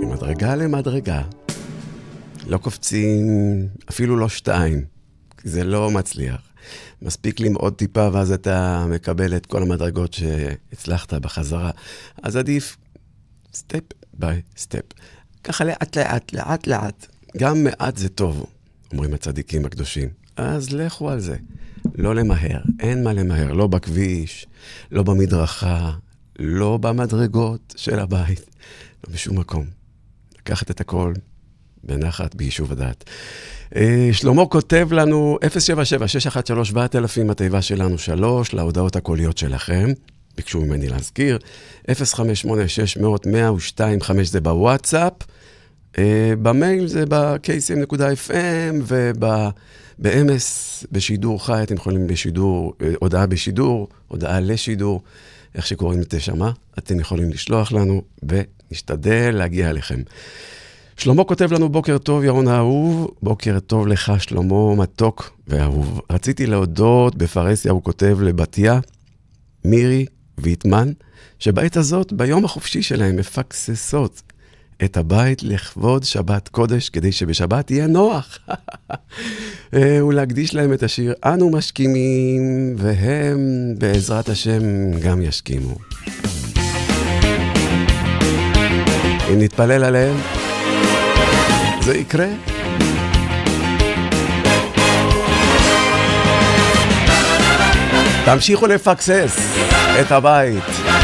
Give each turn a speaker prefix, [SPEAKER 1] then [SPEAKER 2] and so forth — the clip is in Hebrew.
[SPEAKER 1] ממדרגה למדרגה. לא קופצים, אפילו לא 2. זה לא מצליח. מספיק למעוד טיפה, ואז אתה מקבל את כל המדרגות שהצלחת בחזרה. אז עדיף סטפ ביי סטפ. ככה לאט לאט, לאט לאט. גם מעט זה טוב, אומרים הצדיקים הקדושים. אז לכו על זה. לא למהר, אין מה למהר. לא בכביש, לא במדרכה, לא במדרגות של הבית. לא בשום מקום. לקחת את הכל בנחת ביישוב הדעת. שלמה כותב לנו 077-613-7000, התיבה שלנו 3, להודעות הקוליות שלכם. ביקשו ממני להזכיר. 058-600-102-5 זה בוואטסאפ. במייל זה ב-kcm.fm וב-MS בשידור חי. אתם יכולים בשידור, הודעה בשידור, הודעה לשידור, איך שקוראים את שמה. אתם יכולים לשלוח לנו ונשתדל להגיע אליכם. שלמה כותב לנו בוקר טוב ירון האהוב, בוקר טוב לך שלמה מתוק ואהוב. רציתי להודות בפרסיה, הוא כותב לבתיה, מירי ויטמן, שבעת הזאת ביום החופשי שלהם מפקססות את הבית לכבוד שבת קודש, כדי שבשבת יהיה נוח. ולהקדיש להם את השיר אנו משכימים, והם בעזרת השם גם ישכימו. אם נתפלל עליהם, זה יקרה. תמשיכו לפקסס את הבית.